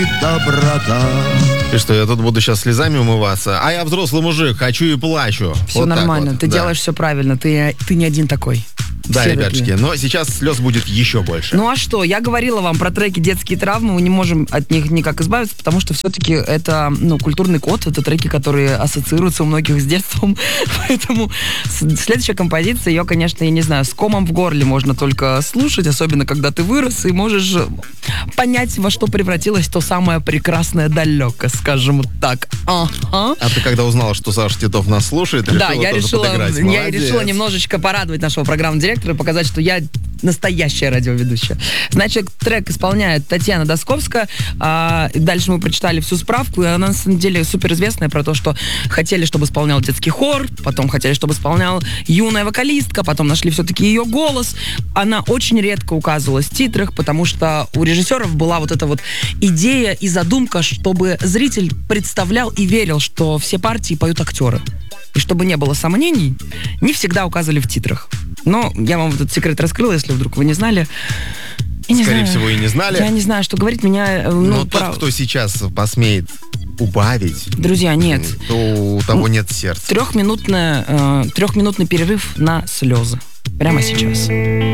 доброта. И что, я тут буду сейчас слезами умываться? А я взрослый мужик, хочу и плачу. Все Вот так нормально, вот, ты да. делаешь все правильно, ты не один такой. Да, Все ребятушки, такие. но сейчас слез будет еще больше. Ну а что, я говорила вам про треки «Детские травмы», мы не можем от них никак избавиться, потому что все-таки это, культурный код, это треки, которые ассоциируются у многих с детством, поэтому следующая композиция, ее, конечно, я не знаю, с комом в горле можно только слушать, особенно когда ты вырос и можешь понять, во что превратилось то самое прекрасное далеко, скажем так. Ага. А ты когда узнала, что Саша Титов нас слушает, решила Да, я тоже подыграть? я Молодец. решила немножечко порадовать нашего программного директора, показать, что я настоящая радиоведущая. Значит, трек исполняет Татьяна Досковская. Дальше мы прочитали всю справку, и она, на самом деле, суперизвестная про то, что хотели, чтобы исполнял детский хор, потом хотели, чтобы исполнял юная вокалистка, потом нашли все-таки ее голос. Она очень редко указывалась в титрах, потому что у режиссеров была вот эта вот идея и задумка, чтобы зритель представлял и верил, что все партии поют актеры. И чтобы не было сомнений, не всегда указывали в титрах. Но я вам этот секрет раскрыла, если вдруг вы не знали. Я не Скорее знаю. всего, и не знали. Я не знаю, что говорить. Меня... Но тот, кто сейчас посмеет убавить, Друзья, нет. то у того нет сердца. Трехминутный перерыв на слезы. Прямо сейчас.